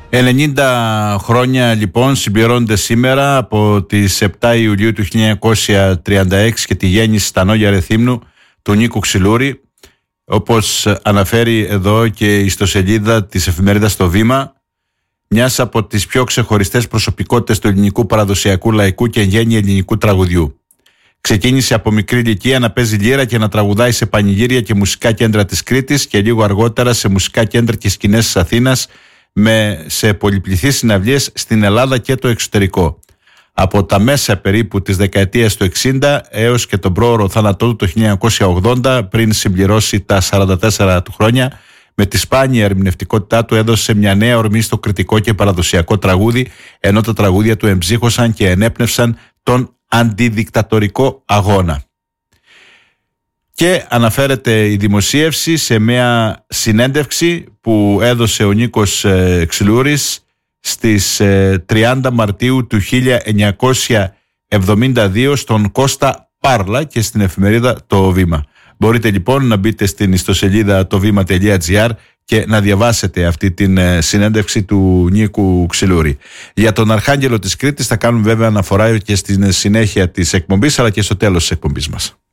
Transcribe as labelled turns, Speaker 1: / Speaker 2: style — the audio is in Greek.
Speaker 1: 90 χρόνια λοιπόν συμπληρώνονται σήμερα από τις 7 Ιουλίου του 1936 και τη γέννηση στα Νόγια Ρεθύμνου του Νίκου Ξυλούρη, όπως αναφέρει εδώ και η ιστοσελίδα της εφημερίδας Το Βήμα, μιας από τις πιο ξεχωριστές προσωπικότητες του ελληνικού παραδοσιακού λαϊκού και εν γέννη ελληνικού τραγουδιού. Ξεκίνησε από μικρή ηλικία να παίζει λύρα και να τραγουδάει σε πανηγύρια και μουσικά κέντρα της Κρήτης και λίγο αργότερα σε μουσικά κέντρα και σκηνές της Αθήνας, σε πολυπληθείς συναυλίες στην Ελλάδα και το εξωτερικό. Από τα μέσα περίπου της δεκαετίας του 60 έως και τον πρόωρο θάνατό του το 1980, πριν συμπληρώσει τα 44 του χρόνια, με τη σπάνια ερμηνευτικότητά του έδωσε μια νέα ορμή στο κριτικό και παραδοσιακό τραγούδι, ενώ τα τραγούδια του εμψύχωσαν και ενέπνευσαν τον αντιδικτατορικό αγώνα. Και αναφέρεται η δημοσίευση σε μια συνέντευξη που έδωσε ο Νίκος Ξυλούρης στις 30 Μαρτίου του 1972 στον Κώστα Πάρλα και στην εφημερίδα Το Βήμα. Μπορείτε λοιπόν να μπείτε στην ιστοσελίδα tovima.gr και να διαβάσετε αυτή την συνέντευξη του Νίκου Ξυλούρη. Για τον Αρχάγγελο της Κρήτης θα κάνουμε βέβαια αναφορά και στην συνέχεια της εκπομπής, αλλά και στο τέλος της εκπομπής μας.